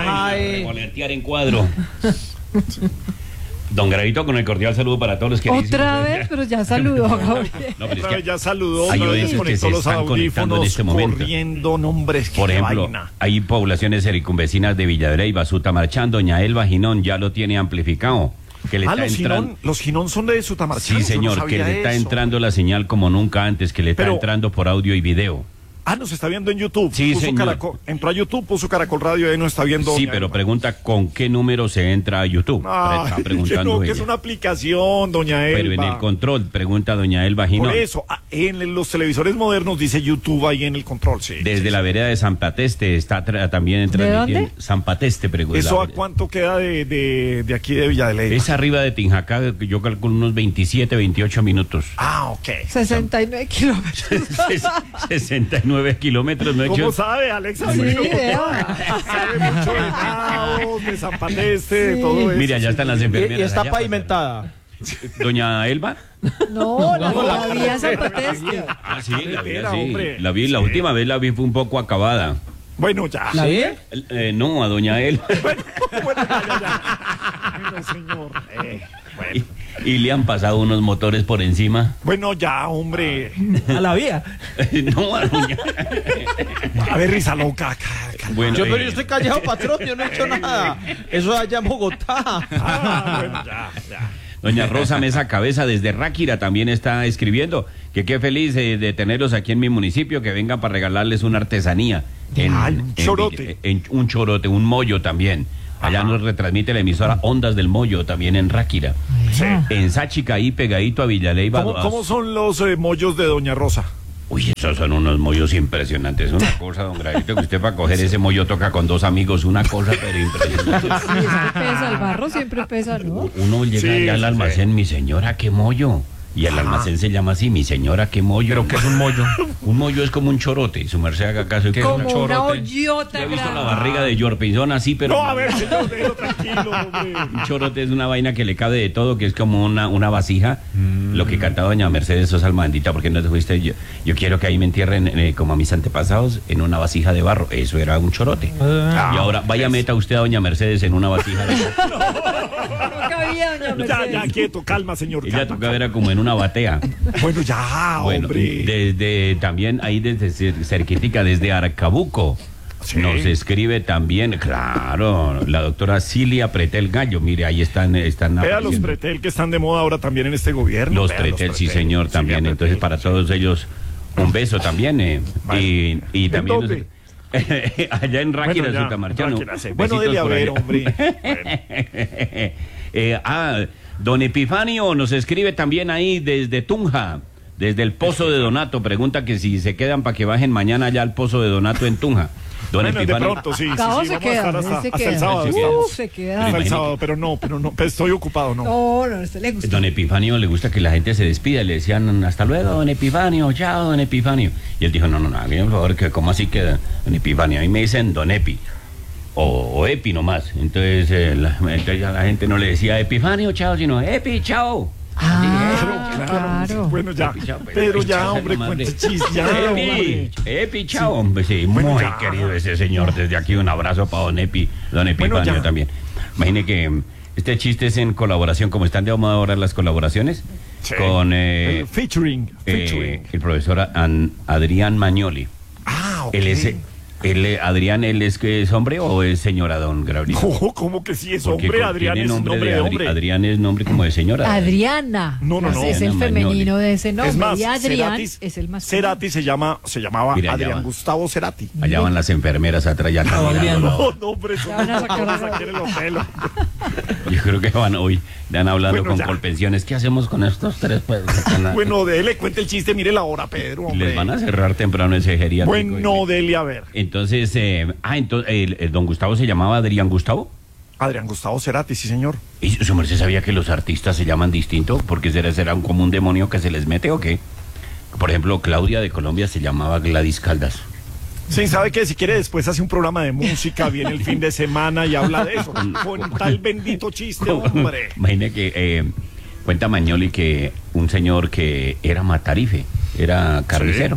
Revoletear en cuadro. Don Gravito, con el cordial saludo para todos los que otra vez, pero ya saludó, Gabriel. No, pero es Otra que vez ya saludó, hay otra vez oyentes que se conectó los están conectando en audífonos, este momento. corriendo, nombres, Por ejemplo, hay poblaciones circunvecinas de Villadre y Basuta marchando. Doña Elba Ginón ya lo tiene amplificado. Que le está entrando. Los Ginón son de Sutamarchán. Sí, señor, que le está entrando la señal como nunca antes, que le está entrando por audio y video. Nos está viendo en YouTube. Sí, señor. Entró a YouTube, puso Caracol Radio y ahí nos está viendo. Sí, pero pregunta con qué número se entra a YouTube. Está preguntando que es una aplicación, doña Elba. Pero en el control, pregunta doña Elba Ginón. Por eso, en los televisores modernos dice YouTube ahí en el control, sí. Desde la vereda de San Pateste está también transmitiendo. San Pateste, pregunta. ¿Eso a cuánto queda de aquí de Villa de Leyva? Es arriba de Tinjacá, yo calculo unos 27, 28 minutos. Ok. 69 kilómetros. 69 kilómetros, ¿no? ¿Cómo sabe, Alexa? Sí, sabe mucho de Naos, de San Pateste, de todo eso. Mira, ya están las enfermeras. ¿Y está allá, pavimentada? ¿Doña Elba? No, la vía San Pateste. Sí, la vi, la última vez la vi fue un poco acabada. Bueno, ya. ¿La vi? No, a doña Elba. Bueno, ya. Bueno, señor. Bueno. Y le han pasado unos motores por encima. Bueno, ya, hombre. ¿A la vía? No, a doña. A ver, risa loca. Bueno, pero yo estoy callado, patrón, yo no he hecho nada. Eso es allá en Bogotá. Bueno, ya. Doña Rosa Mesa Cabeza desde Ráquira también está escribiendo que qué feliz de tenerlos aquí en mi municipio, que vengan para regalarles una artesanía. Un chorote. Un chorote, un mollo también. Allá nos retransmite la emisora Ondas del Mollo, también en Ráquira. Sí. En Sáchica, ahí pegadito a Villaleyva. ¿Cómo son los mollos de doña Rosa? Uy, esos son unos mollos impresionantes. Una cosa, don Gravito, que usted para coger ese mollo toca con dos amigos. Una cosa, pero impresionante. Sí, es que pesa, el barro siempre pesa, ¿no? Uno llega allá al almacén, mi señora, qué mollo. Y el almacén se llama así, mi señora, qué mollo. ¿Pero qué es un mollo? Un mollo es como un chorote. Su merced haga caso. ¿Qué es un Como chorote? una hoyota He visto la grande. barriga de Yorpinzón así, pero... No, a ver, señor, déjelo tranquilo, hombre. Un chorote es una vaina que le cabe de todo, que es como una vasija. Lo que cantaba doña Mercedes Sosa Almandita, porque no te fuiste. Yo quiero que ahí me entierren como a mis antepasados en una vasija de barro. Eso era un chorote. Y ahora vaya meta usted a doña Mercedes en una vasija de barro. No cabía, doña Mercedes. Ya, quieto, calma, señor. Ella tocaba era como en una batea. Bueno, ya, Bueno, hombre. desde también ahí desde cerquitica, desde Arcabuco. Sí. Nos escribe también, claro, la doctora Cilia Pretel Gallo. Mire, ahí están Vea los apareciendo. Pretel que están de moda ahora también en este gobierno. Los Vea Pretel, sí señor, también. Cilia Entonces, Pretel, para sí. todos ellos, un beso también. Vale. Y ¿En también dónde? allá en Ráquira, Bueno, ya, Sutamarchano. Ráquira, sí. Bueno, dele a ver, hombre. Don Epifanio nos escribe también ahí desde Tunja, desde el Pozo de Donato. Pregunta que si se quedan para que bajen mañana allá al Pozo de Donato en Tunja. Don Bueno, de Epifanio. pronto, sí, Cabo sí, se vamos a queda, estar se hasta queda. el sábado. Se estamos. Se queda. Hasta el Imagínate. sábado, pero no, pues estoy ocupado, ¿no? No, a usted le gusta. Don Epifanio le gusta que la gente se despida. Le decían hasta luego, don Epifanio, chao, don Epifanio. Y él dijo, no, hágame por favor, que ¿cómo así que don Epifanio? A mí me dicen don Epi. O Epi nomás. Entonces, entonces a la gente no le decía Epifanio, chao, sino Epi, chao. Claro. Bueno, ya. Epi, chao, Pedro, Epi, ya, chao, hombre, madre. cuente chis, ya, hombre. Epi, chao, hombre, sí, Bueno, muy ya. querido ese señor. Desde aquí un abrazo para don Epifanio Bueno, ya. también. Imagine que este chiste es en colaboración, como están de moda ahora las colaboraciones, Sí. con Featuring. el profesor Adrián Magnoli. Ok. Adrián, ¿él es que es hombre o es señora, don Gabriel? ¿Cómo que sí es Porque hombre? Adrián tiene es nombre de hombre. Adrián es nombre como de señora. Adriana. No. Es el Adriana femenino de ese nombre. Es más, Y Adrián Cerati- es el masculino. Cerati se llamaba Mira, allá Adrián va. Gustavo Cerati. Allá van las enfermeras atrás ya Adrián. caminando. No, hombre, eso Ya van a sacar no la- sacar el hotel. Yo creo que van hoy, han hablando Bueno, con ya. Colpensiones. ¿Qué hacemos con estos tres? Pues, Bueno, dele, cuente el chiste, mire la hora, Pedro, hombre. les van a cerrar temprano ese geriátrico. Bueno, dele a ver. Entonces, entonces el don Gustavo se llamaba Adrián Gustavo. Adrián Gustavo Cerati, sí, señor. ¿Y su merced sabía que los artistas se llaman distinto? ¿Porque será como un demonio que se les mete o qué? Por ejemplo, Claudia de Colombia se llamaba Gladys Caldas. Sí, ¿sabe qué? Si quiere después hace un programa de música, viene el fin de semana y habla de eso. Con tal bendito chiste, hombre. Imagine que cuenta Magnoli que un señor que era matarife, era carnicero.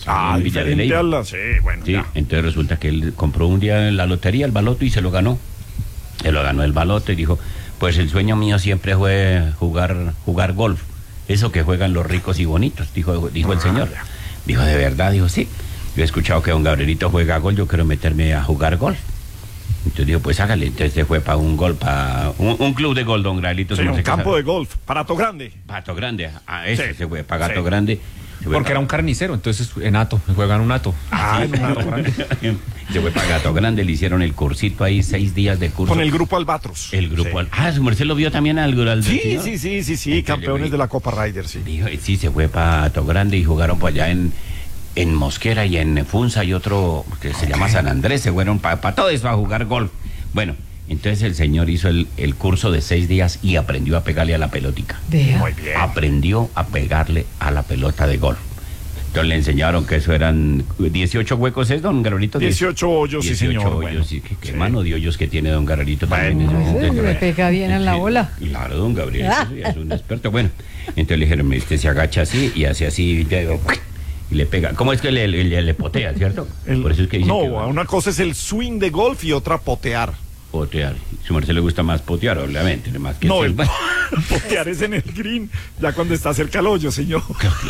en Villa de diferente Leyva. a la... Sí, bueno, Sí, ya. entonces resulta que él compró un día la lotería, el baloto, y se lo ganó. Se lo ganó el baloto y dijo, pues el sueño mío siempre fue jugar golf. Eso que juegan los ricos y bonitos, dijo el señor. Ya. Dijo, ¿de verdad? Dijo, sí. Yo he escuchado que don Gabrielito juega golf, yo quiero meterme a jugar golf. Entonces dijo, pues hágale. Entonces se fue para un golf, para un club de golf, don Gabrielito. Sí, un campo de golf, Parato Grande. Pato Grande, a ese Sí, se fue, para Gato sí. Grande. Se fue Porque era un carnicero, entonces en Ato, juegan un Ato. En un Parato Grande. Se fue para Gato Grande, le hicieron el cursito ahí, 6 días de curso. Con el grupo Albatros. El grupo. Sí. Su merced lo vio también al Sí, señor. sí, Entonces, campeones de la Copa Ryder, sí. Dijo, sí, se fue para Gato Grande y jugaron por allá en Mosquera y en Funza y otro que se llama San Andrés. Se fueron para todo eso a jugar golf. Bueno, entonces el señor hizo el curso de 6 días y aprendió a pegarle a la pelotica. Vea. Muy bien. Aprendió a pegarle a la pelota de golf. Entonces le enseñaron que eso eran 18 huecos, ¿es, don Garolito? 18 hoyos, sí, 18 señor. hoyos, bueno. sí, qué Sí. mano de hoyos que tiene don Garolito también. Bueno, Eso, Le pega bien a la Sí, bola. Claro, don Gabriel, sí, es un experto. Bueno, entonces le dijeron, usted se agacha así y hace así, y le pega. ¿Cómo es que le potea, cierto? Por eso es que dice No, que una cosa es el swing de golf y otra potear. potear. Su merced le gusta más potear, obviamente, más que No, el el potear es en el green, ya cuando está cerca al hoyo, señor.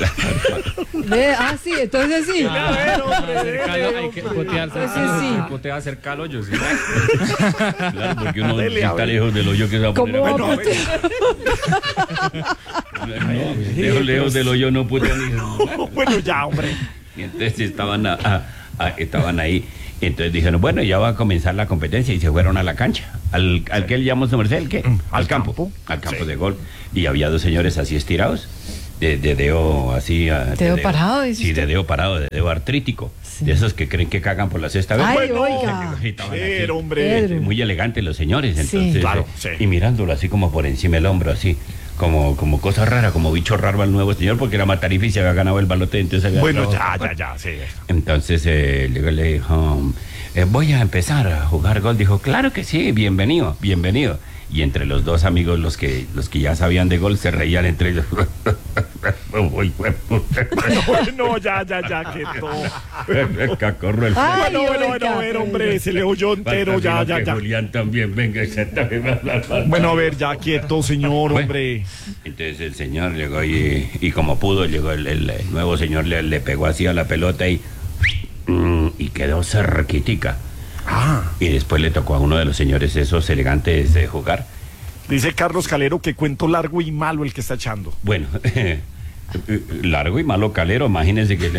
Sí, entonces sí. Hay que potearse. Ese sí. Potea acerca al hoyo, sí. Claro, porque uno Dele, a está ver. lejos del hoyo que se va a poner. ¿Cómo va a Bueno, potear? Lejos del hoyo no putea ni. Bueno, ya, hombre. Y entonces estaban ahí. Entonces dijeron, bueno, ya va a comenzar la competencia y se fueron a la cancha. Al que él llamó su merced, ¿el qué? Al Al campo sí. de golf. Y había dos señores así estirados, de dedo así. ¿Dedo parado, dice Sí, usted? de dedo parado, de dedo artrítico. Sí. De esos que creen que cagan por la sexta vez. Ay, Bueno, oiga. Estaban aquí. Pero, hombre. Pedro. Muy elegantes los señores, entonces. Sí. Claro, sí. Y mirándolo así como por encima del hombro, así. Como cosa rara, como bicho raro al nuevo señor, porque era Matarife y se había ganado el balote, entonces había Bueno, entrado. ya, sí. Entonces le dijo, voy a empezar a jugar golf. Dijo, claro que sí, bienvenido. Y entre los dos amigos, los que ya sabían de golf, se reían entre ellos. Bueno, ya, quieto. Cacorro el Ay, Bueno, oiga, a ver, hombre, se le oyó entero, ya. Julián también, venga, Bueno, a ver, ya, quieto, señor, Bueno. hombre. Entonces el señor llegó y como pudo, llegó el nuevo señor, le pegó así a la pelota y quedó cerquitica. Y después le tocó a uno de los señores esos elegantes de jugar. Dice Carlos Calero que cuento largo y malo el que está echando. Bueno, largo y malo Calero, imagínense que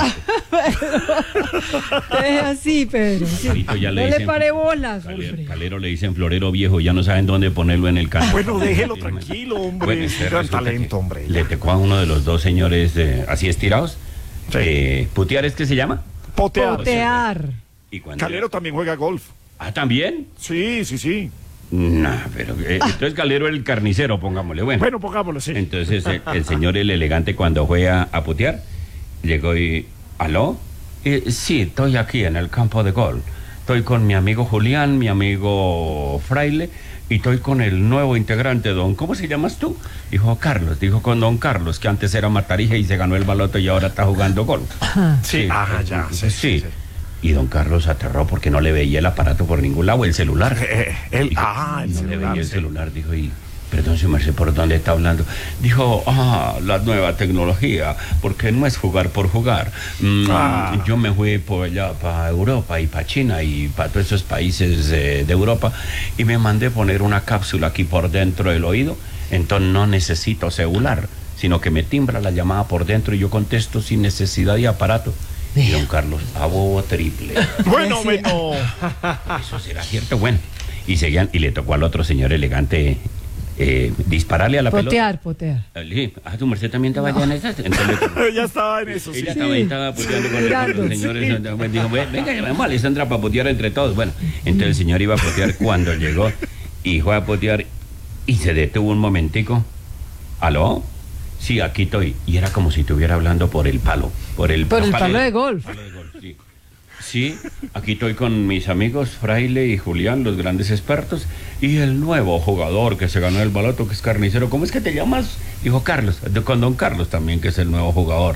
Es así, Pedro. sí. Ahorita ya No le le dicen- pare bolas, hombre. Calero le dicen florero viejo, ya no saben dónde ponerlo en el campo. Bueno, déjelo tranquilo, hombre. Bueno, Es un entonces gran resulta talento, que hombre. Le tocó a uno de los dos señores así estirados. Sí. ¿Putear es que se llama? Potear. Potear. Y cuando Calero también juega golf. ¿también? Sí. No, pero entonces Calero el carnicero, pongámosle. Bueno, pongámoslo, sí. Entonces el señor, el elegante, cuando fue a putear, llegó y... ¿Aló? Sí, estoy aquí en el campo de golf. Estoy con mi amigo Julián, mi amigo Fraile, y estoy con el nuevo integrante, don... ¿Cómo se llamas tú? Dijo Carlos, dijo con don Carlos, que antes era Matarije y se ganó el baloto y ahora está jugando golf. Sí, ya. Sí. Y don Carlos aterró porque no le veía el aparato por ningún lado, el celular. El Dijo, el no le celular. veía el sí. celular, dijo, y perdón, su merced, ¿por dónde está hablando? Dijo, la nueva tecnología, porque no es jugar por jugar. Yo me fui por allá para Europa y para China y para todos esos países de Europa y me mandé poner una cápsula aquí por dentro del oído, entonces no necesito celular, sino que me timbra la llamada por dentro y yo contesto sin necesidad de aparato. Y don Carlos, a bobo triple. Bueno, Sí. bueno. Eso será cierto, bueno. Y seguían, y le tocó al otro señor elegante dispararle a la Potear. pelota. Sí, tu merced también estaba allá en esas. Entonces, Ya estaba en eso, sí. ella Sí. estaba puteando con Mirando, los señores. Entonces, dijo, venga, llamemos a Alessandra para putear entre todos. Bueno, entonces el señor iba a putear cuando llegó y fue a putear y se detuvo un momentico. ¿Aló? Sí, aquí estoy. Y era como si estuviera hablando por el palo. Por el palo de golf. Palo de golf, sí. Sí, aquí estoy con mis amigos Fraile y Julián, los grandes expertos, y el nuevo jugador que se ganó el baloto, que es carnicero. ¿Cómo es que te llamas? Dijo Carlos, con don Carlos también, que es el nuevo jugador.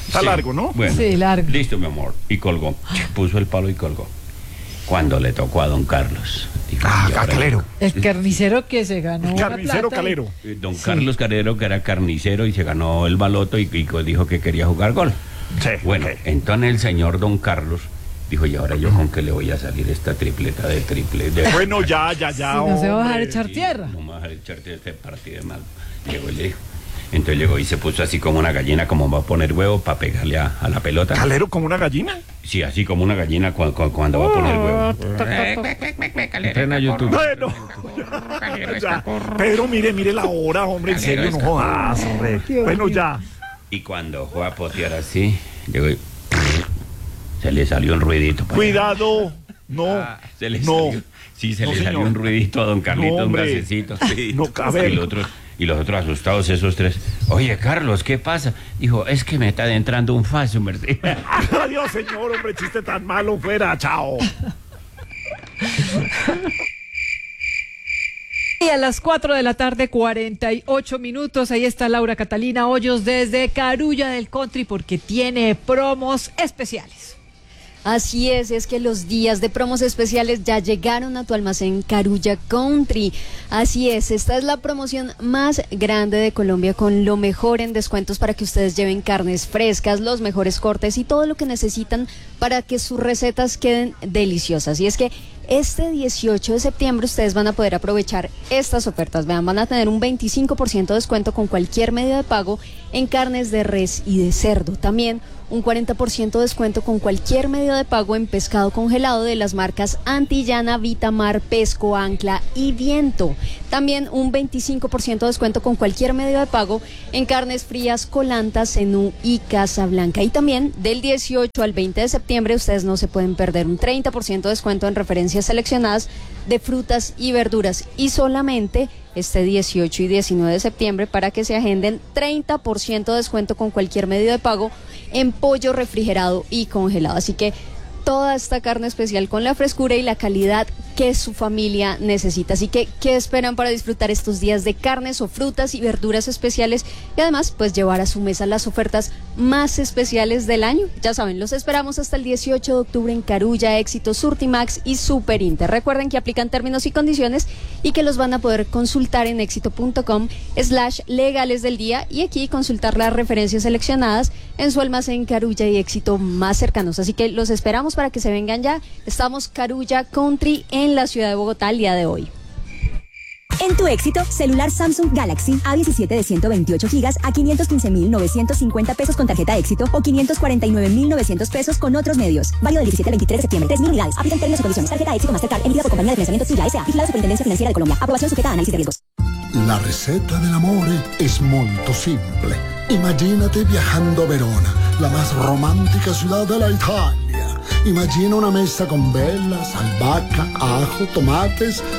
Está largo, ¿no? Bueno, Sí, largo. Listo, mi amor. Y colgó. Puso el palo y colgó. Cuando le tocó a don Carlos. Dijo, "Y ahora Calero. El carnicero que se ganó una Carnicero plata. Calero. Don Carlos Calero, que era carnicero y se ganó el baloto y dijo que quería jugar gol. Sí. Bueno, ok. entonces el señor don Carlos dijo, ¿y ahora yo con qué le voy a salir esta tripleta de triple? Bueno, ya, Si no se va a dejar hombre. echar tierra. No me va a dejar echarte este partido de mal. Llegó y le dijo. Entonces llegó y se puso así como una gallina, como va a poner huevo para pegarle a la pelota. ¿Calero como una gallina? Sí, así como una gallina cuando va a poner huevo. Entrena YouTube. Bueno, ya. Pedro, mire la hora, hombre, en serio, no jodas, hombre. Dios Bueno, mío. ya. Y cuando fue a potear así, llegó y se le salió un ruidito. para allá. Cuidado. No. Se le No. salió, sí, se No, le salió señor. un ruidito a don Carlito, No, un hombre. gasecito. Sí. No, a ver. Y los otros asustados, esos tres. Oye, Carlos, ¿qué pasa? Dijo, es que me está entrando un falso, ¿verdad? Adiós, señor, hombre, chiste tan malo fuera. Chao. Y a las 4 de la tarde, 48 minutos, ahí está Laura Catalina Hoyos desde Carulla del Country porque tiene promos especiales. Así es que los días de promos especiales ya llegaron a tu almacén Carulla Country. Así es, esta es la promoción más grande de Colombia con lo mejor en descuentos para que ustedes lleven carnes frescas, los mejores cortes y todo lo que necesitan para que sus recetas queden deliciosas. Y es que este 18 de septiembre ustedes van a poder aprovechar estas ofertas. Vean, van a tener un 25% de descuento con cualquier medio de pago en carnes de res y de cerdo. También un 40% de descuento con cualquier medio de pago en pescado congelado de las marcas Antillana, Vitamar, Pesco, Ancla y Viento. También un 25% de descuento con cualquier medio de pago en carnes frías, Colanta, Zenú y Casablanca. Y también del 18 al 20 de septiembre ustedes no se pueden perder un 30% de descuento en referencias seleccionadas de frutas y verduras. Y solamente este 18 y 19 de septiembre para que se agenden 30% de descuento con cualquier medio de pago en pollo refrigerado y congelado. Así que toda esta carne especial con la frescura y la calidad que su familia necesita. Así que, ¿qué esperan para disfrutar estos días de carnes o frutas y verduras especiales? Y además, pues llevar a su mesa las ofertas más especiales del año. Ya saben, los esperamos hasta el 18 de octubre en Carulla, Éxito, Surtimax y Super Inter. Recuerden que aplican términos y condiciones y que los van a poder consultar en éxito.com/legales del día y aquí consultar las referencias seleccionadas en su almacén Carulla y Éxito más cercanos. Así que los esperamos para que se vengan ya. Estamos Carulla Country en la ciudad de Bogotá el día de hoy. En tu Éxito, celular Samsung Galaxy A17 de 128 gigas a 515.950 pesos con tarjeta Éxito o 549.900 pesos con otros medios. Válido del 17 al 23 de septiembre. 3.000 unidades. Aplican términos y condiciones. Tarjeta Éxito Mastercard emitida por compañía de financiamiento Tuya S.A. Vigilada Superintendencia Financiera de Colombia. Aprobación sujeta a análisis de riesgos. La receta dell'amore es molto simple. Imagínate viajando a Verona, la más romántica ciudad de la Italia. Imagina una mesa con velas, albahaca, ajo, tomates